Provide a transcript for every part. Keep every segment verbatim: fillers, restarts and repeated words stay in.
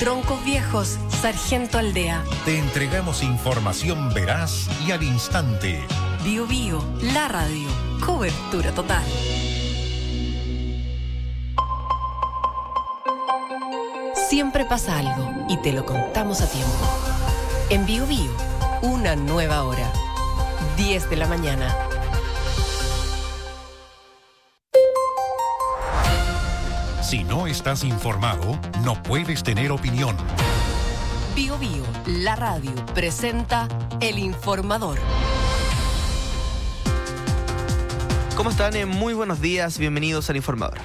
Troncos Viejos, Sargento Aldea. Te entregamos información veraz y al instante. Bio Bio, la radio. Cobertura total. Siempre pasa algo y te lo contamos a tiempo. En Bio Bio, una nueva hora. diez de la mañana. Si no estás informado, no puedes tener opinión. Bio Bio, la radio, presenta El Informador. ¿Cómo están? Muy buenos días, bienvenidos al Informador.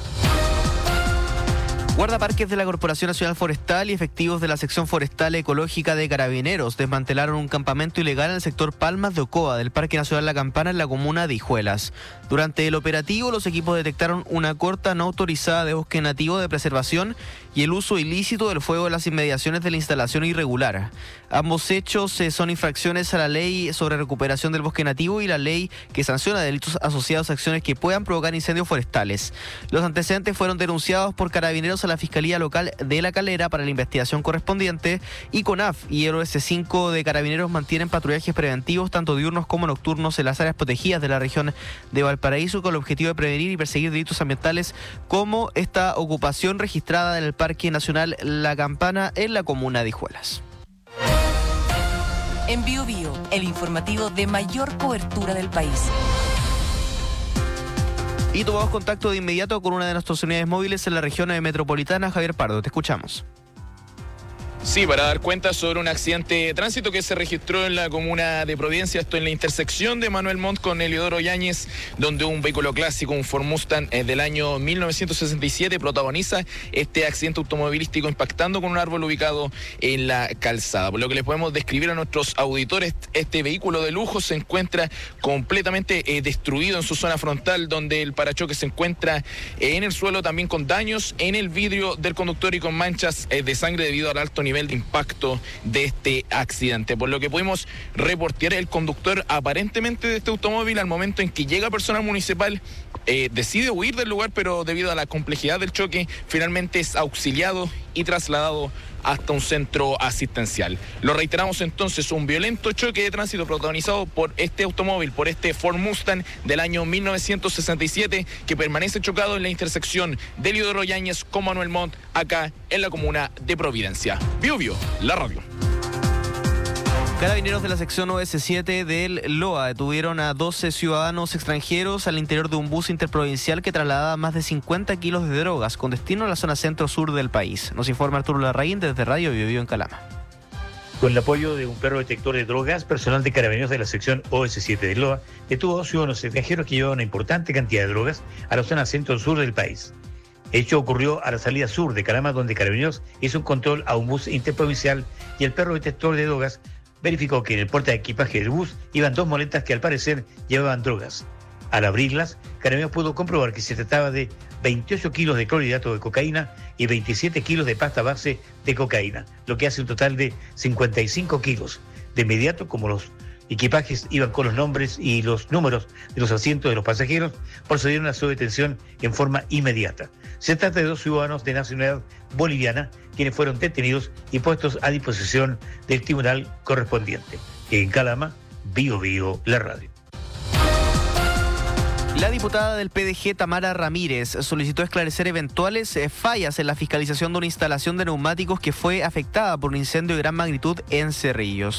Guardaparques de la Corporación Nacional Forestal y efectivos de la Sección Forestal Ecológica de Carabineros desmantelaron un campamento ilegal en el sector Palmas de Ocoa del Parque Nacional La Campana en la comuna de Hijuelas. Durante el operativo, los equipos detectaron una corta no autorizada de bosque nativo de preservación y el uso ilícito del fuego en las inmediaciones de la instalación irregular. Ambos hechos eh, son infracciones a la ley sobre recuperación del bosque nativo y la ley que sanciona delitos asociados a acciones que puedan provocar incendios forestales. Los antecedentes fueron denunciados por Carabineros a la Fiscalía Local de La Calera para la investigación correspondiente y CONAF y el O S cinco de Carabineros mantienen patrullajes preventivos tanto diurnos como nocturnos en las áreas protegidas de la región de Valparaíso con el objetivo de prevenir y perseguir delitos ambientales como esta ocupación registrada en el Parque Nacional La Campana en la comuna de Hijuelas. En Bio Bio, el informativo de mayor cobertura del país. Y tomamos contacto de inmediato con una de nuestras unidades móviles en la región metropolitana. Javier Pardo, te escuchamos. Sí, para dar cuenta sobre un accidente de tránsito que se registró en la comuna de Providencia, esto en la intersección de Manuel Montt con Eliodoro Yáñez, donde un vehículo clásico, un Ford Mustang eh, del año mil novecientos sesenta y siete, protagoniza este accidente automovilístico impactando con un árbol ubicado en la calzada. Por lo que les podemos describir a nuestros auditores, este vehículo de lujo se encuentra completamente eh, destruido en su zona frontal, donde el parachoques se encuentra eh, en el suelo también con daños en el vidrio del conductor y con manchas eh, de sangre debido al alto nivel de impacto de este accidente. Por lo que pudimos reportear, el conductor aparentemente de este automóvil al momento en que llega personal municipal eh, decide huir del lugar, pero debido a la complejidad del choque finalmente es auxiliado y trasladado hasta un centro asistencial. Lo reiteramos entonces, un violento choque de tránsito protagonizado por este automóvil, por este Ford Mustang del año mil novecientos sesenta y siete, que permanece chocado en la intersección de Eliodoro Yáñez con Manuel Montt, acá en la comuna de Providencia. Bio Bio, la radio. Carabineros de la sección O S siete del LOA detuvieron a doce ciudadanos extranjeros al interior de un bus interprovincial que trasladaba más de cincuenta kilos de drogas con destino a la zona centro-sur del país. Nos informa Arturo Larraín desde Radio Bio Bio en Calama. Con el apoyo de un perro detector de drogas, personal de Carabineros de la sección O S siete del LOA detuvo a dos ciudadanos extranjeros que llevaban una importante cantidad de drogas a la zona centro-sur del país. El hecho ocurrió a la salida sur de Calama, donde Carabineros hizo un control a un bus interprovincial y el perro detector de drogas verificó que en el porta de equipaje del bus iban dos moletas que al parecer llevaban drogas. Al abrirlas, Carabineros pudo comprobar que se trataba de veintiocho kilos de clorhidrato de cocaína y veintisiete kilos de pasta base de cocaína, lo que hace un total de cincuenta y cinco kilos. De inmediato, como los equipajes iban con los nombres y los números de los asientos de los pasajeros, procedieron a su detención en forma inmediata. Se trata de dos ciudadanos de nacionalidad boliviana, quienes fueron detenidos y puestos a disposición del tribunal correspondiente. En Calama, Bio Bio, la radio. La diputada del P D G, Tamara Ramírez, solicitó esclarecer eventuales fallas en la fiscalización de una instalación de neumáticos que fue afectada por un incendio de gran magnitud en Cerrillos.